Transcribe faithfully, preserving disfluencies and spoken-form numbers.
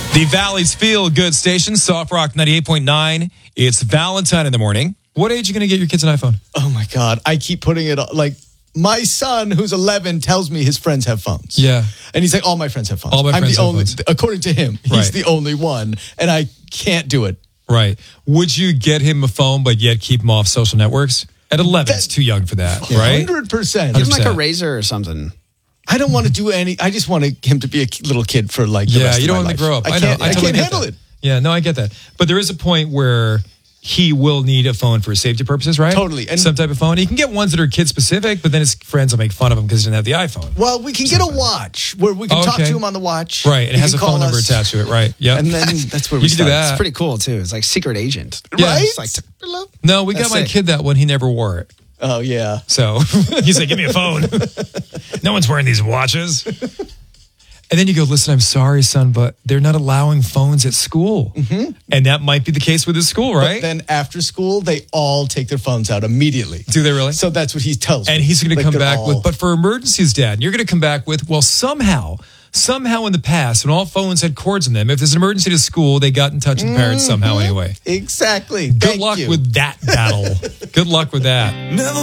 The Valley's Feel Good station, Soft Rock ninety-eight point nine. It's Valentine in the morning. What age are you going to get your kids an iPhone? Oh, my God. I keep putting it on. Like, my son, who's eleven, tells me his friends have phones. Yeah. And he's like, all my friends have phones. All my I'm friends the have only, phones. according to him, he's Right. the only one. And I can't do it. Right. Would you get him a phone, but yet keep him off social networks? At eleven, it's too young for that, right? one hundred percent. Give him like a razor or something. I don't want to do any. I just want him to be a little kid for like the Yeah, rest you of don't my want to life. grow up. I, I, can't, know. I, I totally can't get handle that. it. Yeah, no, I get that. But there is a point where he will need a phone for safety purposes, right? Totally. And some type of phone. He can get ones that are kid specific, but then his friends will make fun of him because he doesn't have the iPhone. Well, we can get a watch where we can Oh, talk okay. to him on the watch. Right, and it He has a can phone call number us. attached to it, right? Yeah. And then that's where You we can do start. that. It's pretty cool too. It's like secret agent. Yeah. Right? It's like hello. No, we got That's my it. kid that one. He never wore it. Oh, yeah. So he's like, give me a phone. No one's wearing these watches. And then you go, listen, I'm sorry, son, but they're not allowing phones at school. Mm-hmm. And that might be the case with his school, right? But then after school, they all take their phones out immediately. Do they really? So that's what he tells me. And he's going to Like come they're back all- with, but for emergencies, Dad, and you're going to come back with, well, somehow, somehow in the past, when all phones had cords in them, if there's an emergency to school, they got in touch with parents somehow anyway. Exactly. Good Thank luck you. with that battle. Good luck with that. Never